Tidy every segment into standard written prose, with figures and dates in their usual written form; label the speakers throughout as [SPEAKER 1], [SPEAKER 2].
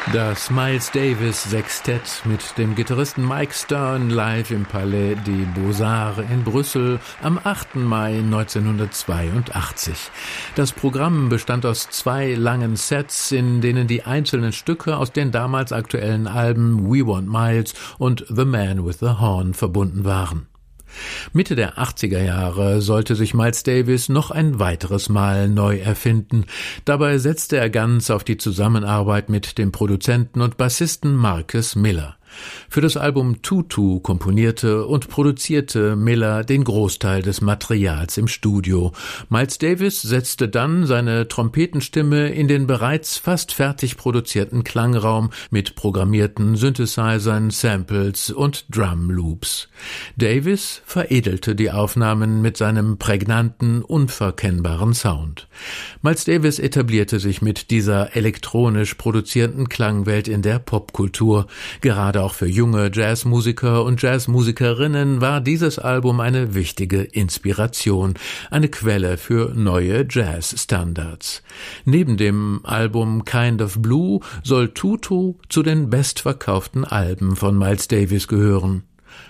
[SPEAKER 1] Das Miles Davis Sextett mit dem Gitarristen Mike Stern live im Palais des Beaux-Arts in Brüssel am 8. Mai 1982. Das Programm bestand aus 2 langen Sets, in denen die einzelnen Stücke aus den damals aktuellen Alben We Want Miles und The Man with the Horn verbunden waren. Mitte der 80er Jahre sollte sich Miles Davis noch ein weiteres Mal neu erfinden. Dabei setzte er ganz auf die Zusammenarbeit mit dem Produzenten und Bassisten Marcus Miller. Für das Album Tutu komponierte und produzierte Miller den Großteil des Materials im Studio. Miles Davis setzte dann seine Trompetenstimme in den bereits fast fertig produzierten Klangraum mit programmierten Synthesizern, Samples und Drumloops. Davis veredelte die Aufnahmen mit seinem prägnanten, unverkennbaren Sound. Miles Davis etablierte sich mit dieser elektronisch produzierten Klangwelt in der Popkultur. Gerade auch für junge Jazzmusiker und Jazzmusikerinnen war dieses Album eine wichtige Inspiration, eine Quelle für neue Jazzstandards. Neben dem Album Kind of Blue soll Tutu zu den bestverkauften Alben von Miles Davis gehören.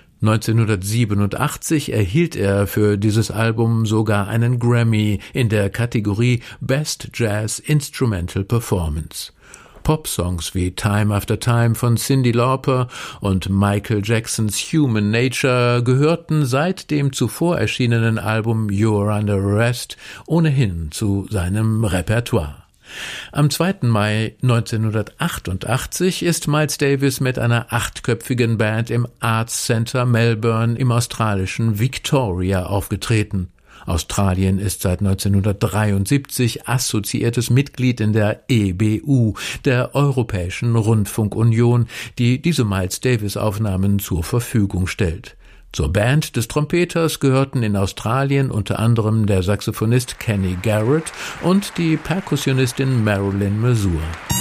[SPEAKER 1] 1987 erhielt er für dieses Album sogar einen Grammy in der Kategorie Best Jazz Instrumental Performance. Popsongs wie Time After Time von Cyndi Lauper und Michael Jacksons Human Nature gehörten seit dem zuvor erschienenen Album You're Under Arrest ohnehin zu seinem Repertoire. Am 2. Mai 1988 ist Miles Davis mit einer 8-köpfigen Band im Arts Centre Melbourne im australischen Victoria aufgetreten. Australien ist seit 1973 assoziiertes Mitglied in der EBU, der Europäischen Rundfunkunion, die diese Miles Davis-Aufnahmen zur Verfügung stellt. Zur Band des Trompeters gehörten in Australien unter anderem der Saxophonist Kenny Garrett und die Perkussionistin Marilyn Mazur.